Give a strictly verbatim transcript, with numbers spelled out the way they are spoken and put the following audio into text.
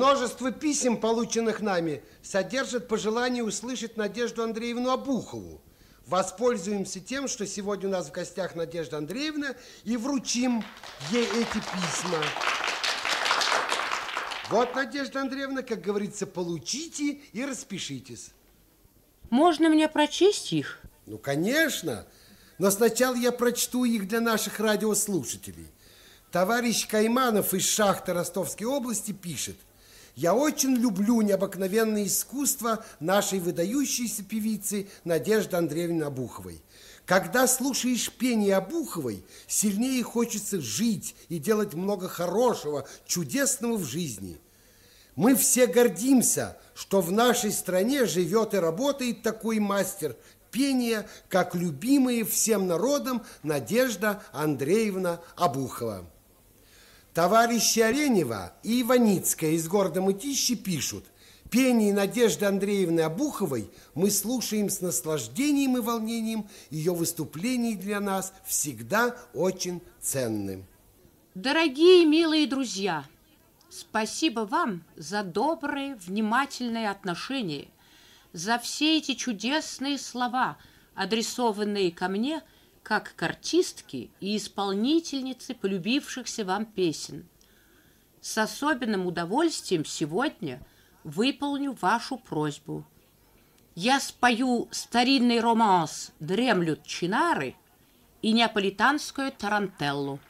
Множество писем, полученных нами, содержат пожелание услышать Надежду Андреевну Обухову. Воспользуемся тем, что сегодня у нас в гостях Надежда Андреевна, и вручим ей эти письма. Вот, Надежда Андреевна, как говорится, получите и распишитесь. Можно мне прочесть их? Ну, конечно. Но сначала я прочту их для наших радиослушателей. Товарищ Кайманов из шахты Ростовской области пишет: «Я очень люблю необыкновенное искусство нашей выдающейся певицы Надежды Андреевны Обуховой. Когда слушаешь пение Обуховой, сильнее хочется жить и делать много хорошего, чудесного в жизни. Мы все гордимся, что в нашей стране живет и работает такой мастер пения, как любимая всем народом Надежда Андреевна Обухова». Товарищи Аренева и Иваницкая из города Мытищи пишут: «Пение Надежды Андреевны Обуховой мы слушаем с наслаждением и волнением. Ее выступлений для нас всегда очень ценны». Дорогие милые друзья, спасибо вам за доброе, внимательное отношение, за все эти чудесные слова, адресованные ко мне, как к артистке и исполнительнице полюбившихся вам песен. С особенным удовольствием сегодня выполню вашу просьбу. Я спою старинный романс «Дремлют чинары» и неаполитанскую тарантеллу.